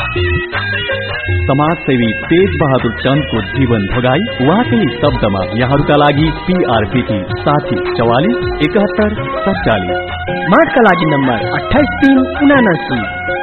समाजसेवी तेज बहादुर चन्दको जीवन भोगाई उहाँकै शब्दमा यहाँहरूका लागि PRPT 6044 71 47 मार्चका लागि नम्बर 28 3 79